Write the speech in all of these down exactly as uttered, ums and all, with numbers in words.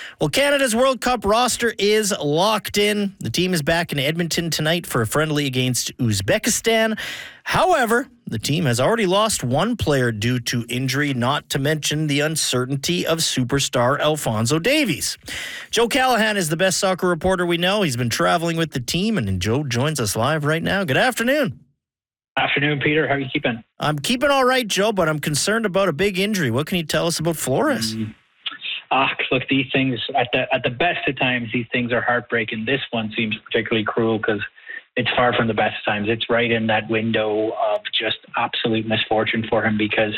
Well, Canada's World Cup roster is locked in. The team is back in Edmonton tonight for a friendly against Uzbekistan. However, the team has already lost one player due to injury, not to mention the uncertainty of superstar Alphonso Davies. Joe Callahan is the best soccer reporter we know. He's been traveling with the team, and Joe joins us live right now. Good afternoon. Afternoon, Peter. How are you keeping? I'm keeping all right, Joe, but I'm concerned about a big injury. What can you tell us about Flores? Mm. Ah, look, these things, at the at the best of times, these things are heartbreaking. This one seems particularly cruel because it's far from the best of times. It's right in that window of just absolute misfortune for him because,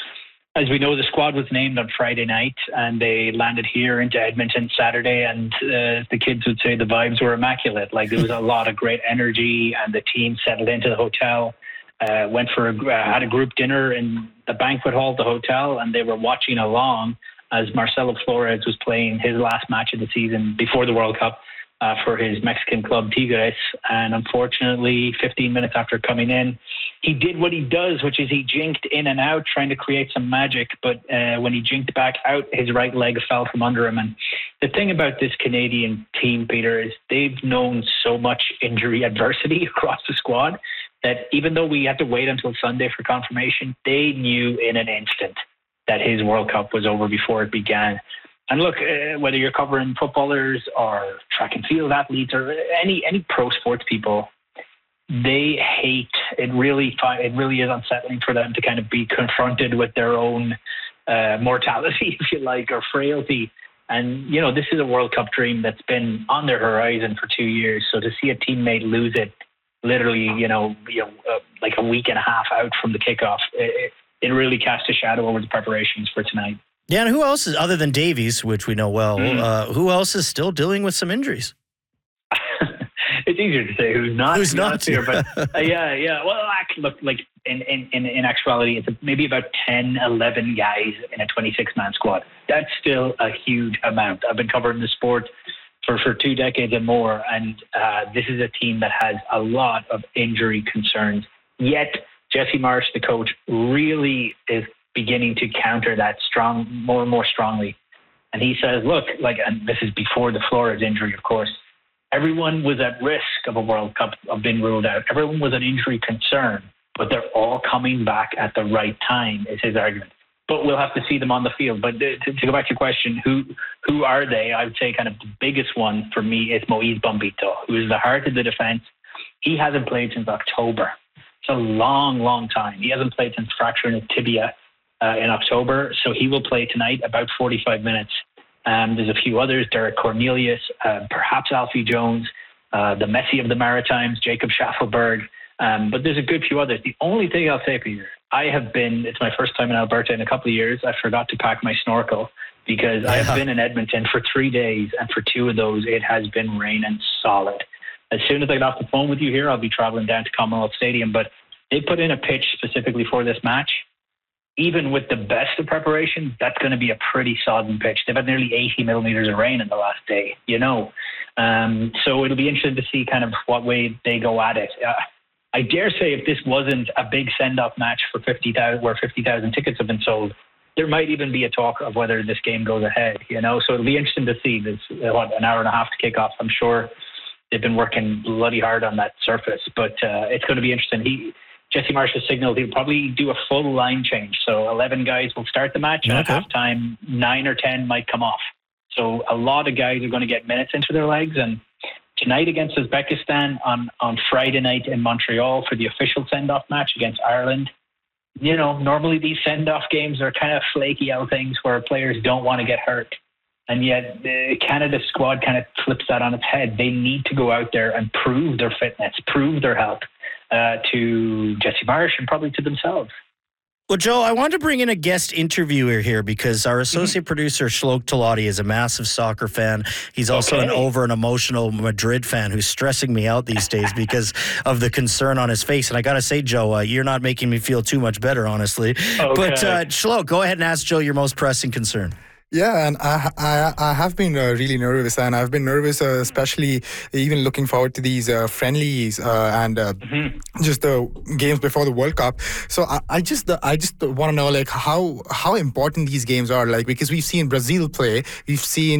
as we know, the squad was named on Friday night and they landed here into Edmonton Saturday, and uh, the kids would say the vibes were immaculate. Like, there was a lot of great energy and the team settled into the hotel, uh, went for a, uh, had a group dinner in the banquet hall of the hotel, and they were watching along as Marcelo Flores was playing his last match of the season before the World Cup uh, for his Mexican club Tigres. And unfortunately, fifteen minutes after coming in, he did what he does, which is he jinked in and out, trying to create some magic. But uh, when he jinked back out, his right leg fell from under him. And the thing about this Canadian team, Peter, is they've known so much injury adversity across the squad that even though we had to wait until Sunday for confirmation, they knew in an instant that his World Cup was over before it began. And look, uh, whether you're covering footballers or track and field athletes or any any pro sports people, they hate it. Really, it really is unsettling for them to kind of be confronted with their own uh, mortality, if you like, or frailty. And you know, this is a World Cup dream that's been on their horizon for two years. So to see a teammate lose it, literally, you know, you know, uh, like a week and a half out from the kickoff, it, it really cast a shadow over the preparations for tonight. Yeah, and who else is, other than Davies, which we know well, mm. uh, who else is still dealing with some injuries? It's easier to say who's not. Who's not here, but uh, yeah, yeah. Well, actually, look, like in, in, in, in actuality, it's maybe about ten, eleven guys in a twenty-six man squad. That's still a huge amount. I've been covering the sport for, for two decades and more, and uh, this is a team that has a lot of injury concerns. Yet, Jesse Marsch, the coach, really is beginning to counter that strong, more and more strongly. And he says, look, like, and this is before the Flores injury, of course, everyone was at risk of a World Cup of being ruled out. Everyone was an injury concern, but they're all coming back at the right time, is his argument. But we'll have to see them on the field. But to, to go back to your question, who who are they? I would say kind of the biggest one for me is Moise Bombito, who is the heart of the defense. He hasn't played since October. It's a long, long time. He hasn't played since fracturing his tibia uh, in October, so he will play tonight about forty-five minutes. Um, there's a few others, Derek Cornelius, uh, perhaps Alfie Jones, uh, the Messi of the Maritimes, Jacob Schaffelberg, um, but there's a good few others. The only thing I'll say, Peter, I have been, it's my first time in Alberta in a couple of years. I forgot to pack my snorkel because yeah. I've been in Edmonton for three days, and for two of those, it has been raining solid. As soon as I get off the phone with you here, I'll be traveling down to Commonwealth Stadium. But they put in a pitch specifically for this match. Even with the best of preparation, that's going to be a pretty sodden pitch. They've had nearly eighty millimeters of rain in the last day, you know. Um, so it'll be interesting to see kind of what way they go at it. Uh, I dare say if this wasn't a big send-off match for fifty thousand, where fifty thousand tickets have been sold, there might even be a talk of whether this game goes ahead, you know. So it'll be interesting to see. There's what, an hour and a half to kick off. I'm sure they've been working bloody hard on that surface, but uh, it's going to be interesting. He, Jesse Marsch has signaled he'll probably do a full line change. So eleven guys will start the match, and okay. at halftime, nine or ten might come off. So a lot of guys are going to get minutes into their legs. And tonight against Uzbekistan, on, on Friday night in Montreal for the official send-off match against Ireland, you know, normally these send-off games are kind of flaky out things where players don't want to get hurt. And yet the Canada squad kind of flips that on its head. They need to go out there and prove their fitness, prove their health uh, to Jesse Marsch and probably to themselves. Well, Joe, I wanted to bring in a guest interviewer here because our associate mm-hmm. producer, Shlok Talati, is a massive soccer fan. He's also okay. an over and emotional Madrid fan who's stressing me out these days because of the concern on his face. And I got to say, Joe, uh, you're not making me feel too much better, honestly. Okay. But uh, Shlok, go ahead and ask Joe your most pressing concern. Yeah, and I I, I have been uh, really nervous, and I've been nervous, uh, especially even looking forward to these uh, friendlies uh, and uh, mm-hmm. just the games before the World Cup. So I, I just uh, I just want to know like how how important these games are, like because we've seen Brazil play, we've seen